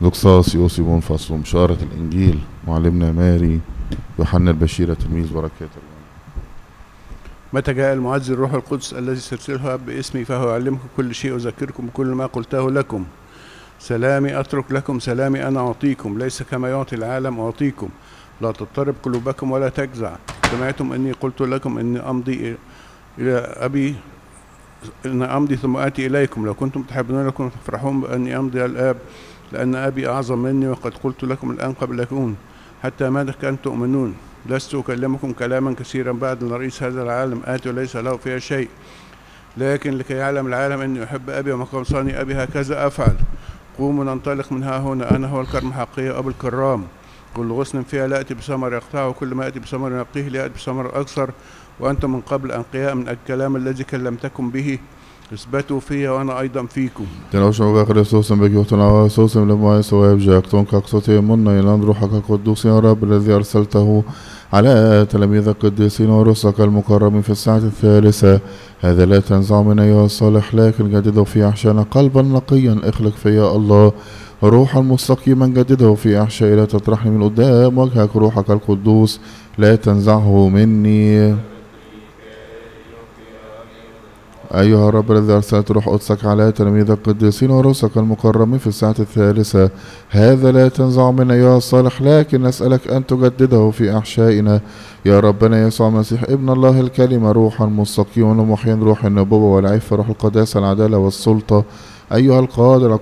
لوكساس يوسيبون فصل بشارة الإنجيل معلمنا ماري يوحنا البشير تلميذ بركات الله. متى جاء المعزي الروح القدس الذي سيرسله أب باسمي فهو يعلمكم كل شيء ويذكركم بكل ما قلته لكم. سلامي أترك لكم، سلامي أنا أعطيكم، ليس كما يعطي العالم أعطيكم. لا تضطرب قلوبكم ولا تجزع. سمعتم أني قلت لكم أني أمضي إلى أبي، إن أمضي ثم آتي إليكم. لو كنتم تحبون لكم تفرحون بأني أمضي إلى الآب، لأن أبي أعظم مني، وقد قلت لكم الآن قبل أكون. حتى ماذا كان تؤمنون؟ لست أكلمكم كلاما كثيرا بعد، أن رئيس هذا العالم آتي وليس له فيها شيء، لكن لكي يعلم العالم أني أحب أبي وما قصاني أبي هكذا أفعل. قوموا ننطلق من ها هنا، أنا هو الكرم حقيقي أبو الكرام. كل غصن فيها لا يأتي بثمر يقطعه، وكل ما يأتي بثمر ينقيه ليأتي بثمر أكثر. وأنتم من قبل أنقياء من الكلام الذي كلمتكم به، اثبتوا فيا وأنا أيضا فيكم. تنوشوا بخريستوس بجوتنا وسوسم لما يسوى بجاكتون كاكسوتي منا إلى روحك القدوس يا رب الذي أرسلته على تلاميذ القديسين ورسلك المكرمين في الساعة الثالثة. هذا لا تنزع من أيها الصالح، لكن جدده في أحشائنا قلبا نقيا، اخلق فيا الله روحا مستقيما، جدده في أحشائي، لا تطرحني من قدام وجهك، روحك القدوس لا تنزعه مني. أيها الرب الذي أرسلت روح قدسك على تلاميذ القديسين ورسلك المكرمين في الساعة الثالثة، هذا لا تنزع من أيها الصالح، لكن نسألك أن تجدده في أحشائنا. يا ربنا يسوع المسيح ابن الله الكلمة، روحا مستقيما ومحيا، روح النبوة والعفة، روح القداسة العدالة والسلطة، أيها القادر